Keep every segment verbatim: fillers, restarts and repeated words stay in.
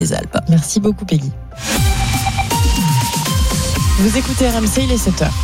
les Alpes. Merci beaucoup Peggy. Vous écoutez R M C, il est sept heures.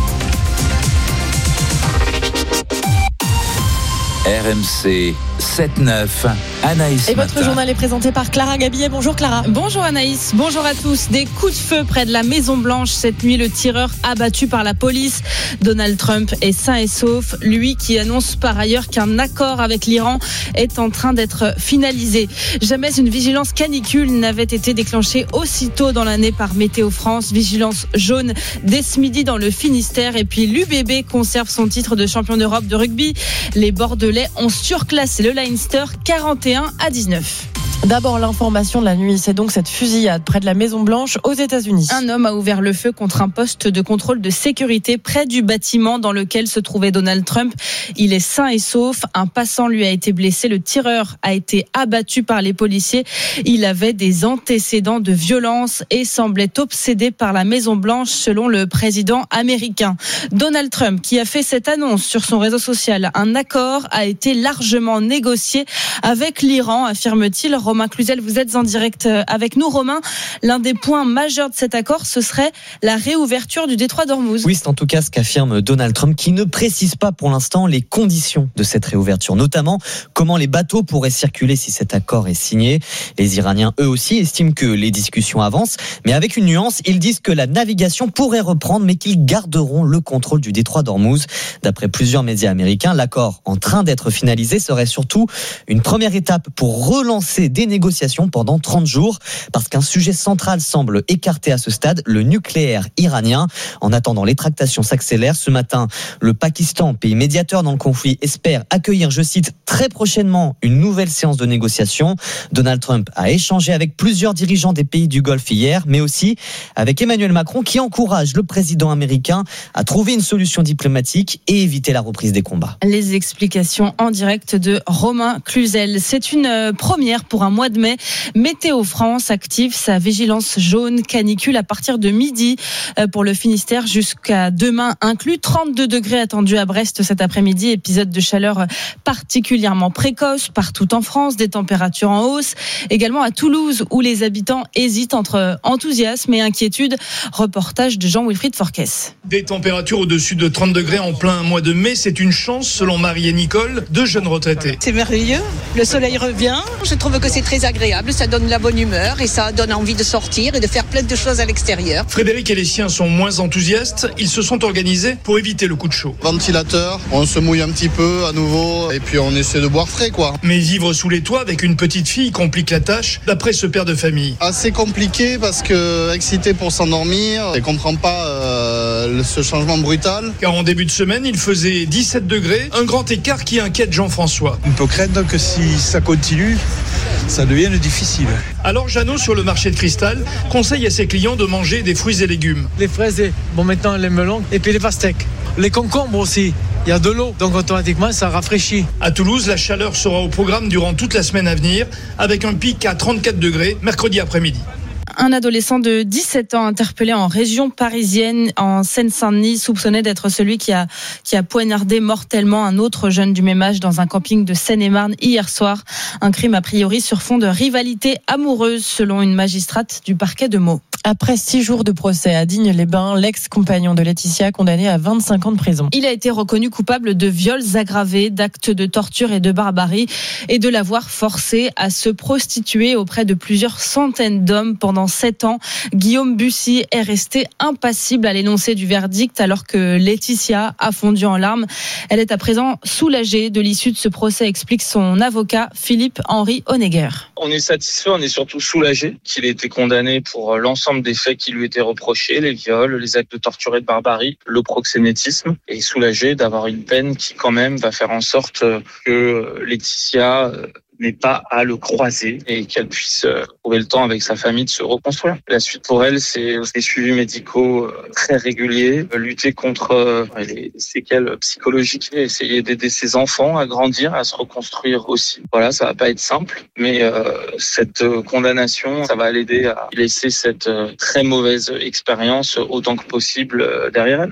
R M C sept neuf, Anaïs Et votre Matin. journal est présenté par Clara Gabillet. Bonjour Clara. Bonjour Anaïs, bonjour à tous. Des coups de feu près de la Maison Blanche cette nuit. Le tireur abattu par la police. Donald Trump est sain et sauf. Lui qui annonce par ailleurs qu'un accord avec l'Iran est en train d'être finalisé. Jamais une vigilance canicule n'avait été déclenchée aussitôt dans l'année par Météo France. Vigilance jaune dès ce midi dans le Finistère. Et puis l'U B B conserve son titre de champion d'Europe de rugby. Les Bordelais ont surclassé le Leinster quarante et un à dix-neuf. D'abord, l'information de la nuit, c'est donc cette fusillade près de la Maison Blanche aux États-Unis. Un homme a ouvert le feu contre un poste de contrôle de sécurité près du bâtiment dans lequel se trouvait Donald Trump. Il est sain et sauf. Un passant lui a été blessé. Le tireur a été abattu par les policiers. Il avait des antécédents de violence et semblait obsédé par la Maison Blanche, selon le président américain. Donald Trump, qui a fait cette annonce sur son réseau social, un accord a été largement négocié avec l'Iran, affirme-t-il. Romain Cluzel, vous êtes en direct avec nous. Romain, l'un des points majeurs de cet accord, ce serait la réouverture du détroit d'Ormuz. Oui, c'est en tout cas ce qu'affirme Donald Trump, qui ne précise pas pour l'instant les conditions de cette réouverture, notamment comment les bateaux pourraient circuler si cet accord est signé. Les Iraniens, eux aussi, estiment que les discussions avancent, mais avec une nuance, ils disent que la navigation pourrait reprendre, mais qu'ils garderont le contrôle du détroit d'Ormuz. D'après plusieurs médias américains, l'accord en train d'être finalisé serait surtout une première étape pour relancer des négociations pendant trente jours, parce qu'un sujet central semble écarté à ce stade, le nucléaire iranien. En attendant, les tractations s'accélèrent. Ce matin, le Pakistan, pays médiateur dans le conflit, espère accueillir, je cite, très prochainement une nouvelle séance de négociation. Donald Trump a échangé avec plusieurs dirigeants des pays du Golfe hier, mais aussi avec Emmanuel Macron, qui encourage le président américain à trouver une solution diplomatique et éviter la reprise des combats. Les explications en direct de Romain Cluzel. C'est une première pour un mois de mai. Météo France active sa vigilance jaune canicule à partir de midi pour le Finistère jusqu'à demain inclus. trente-deux degrés attendus à Brest cet après-midi. Épisode de chaleur particulièrement précoce partout en France. Des températures en hausse. Également à Toulouse où les habitants hésitent entre enthousiasme et inquiétude. Reportage de Jean-Wilfried Forquès. Des températures au-dessus de trente degrés en plein mois de mai, c'est une chance selon Marie et Nicole, deux jeunes retraités. C'est merveilleux. Le soleil revient. Je trouve que c'est très agréable, ça donne la bonne humeur et ça donne envie de sortir et de faire plein de choses à l'extérieur. Frédéric et les siens sont moins enthousiastes, ils se sont organisés pour éviter le coup de chaud. Ventilateur, on se mouille un petit peu à nouveau et puis on essaie de boire frais quoi. Mais vivre sous les toits avec une petite fille complique la tâche, d'après ce père de famille. Assez compliqué parce que excité pour s'endormir, et comprend pas euh, ce changement brutal. Car en début de semaine, il faisait dix-sept degrés, un grand écart qui inquiète Jean-François. On peut craindre que si ça continue, ça devienne difficile. Alors Jeannot, sur le marché de Cristal, conseille à ses clients de manger des fruits et légumes. Les fraises, bon maintenant les melons et puis les pastèques. Les concombres aussi, il y a de l'eau, donc automatiquement ça rafraîchit. À Toulouse, la chaleur sera au programme durant toute la semaine à venir, avec un pic à trente-quatre degrés mercredi après-midi. Un adolescent de dix-sept ans interpellé en région parisienne, en Seine-Saint-Denis, soupçonné d'être celui qui a, qui a poignardé mortellement un autre jeune du même âge dans un camping de Seine-et-Marne hier soir. Un crime a priori sur fond de rivalité amoureuse, selon une magistrate du parquet de Meaux. Après six jours de procès à Digne-les-Bains, l'ex-compagnon de Laetitia condamné à vingt-cinq ans de prison. Il a été reconnu coupable de viols aggravés, d'actes de torture et de barbarie et de l'avoir forcé à se prostituer auprès de plusieurs centaines d'hommes pendant sept ans. Guillaume Bussy est resté impassible à l'énoncé du verdict alors que Laetitia a fondu en larmes. Elle est à présent soulagée de l'issue de ce procès, explique son avocat Philippe-Henri Honegger. On est satisfait, on est surtout soulagé qu'il ait été condamné pour l'ensemble des faits qui lui étaient reprochés, les viols, les actes de torture et de barbarie, le proxénétisme, et soulagé d'avoir une peine qui quand même va faire en sorte que Laetitia n'ait pas à le croiser et qu'elle puisse trouver le temps avec sa famille de se reconstruire. La suite pour elle, c'est des suivis médicaux très réguliers, lutter contre les séquelles psychologiques et essayer d'aider ses enfants à grandir, à se reconstruire aussi. Voilà, ça va pas être simple, mais euh, cette condamnation, ça va l'aider à laisser cette très mauvaise expérience autant que possible derrière elle.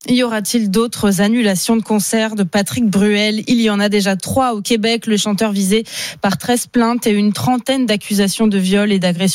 Y aura-t-il d'autres annulations de concerts de Patrick Bruel ? Il y en a déjà trois au Québec. Le chanteur visé par treize plaintes et une trentaine d'accusations de viol et d'agression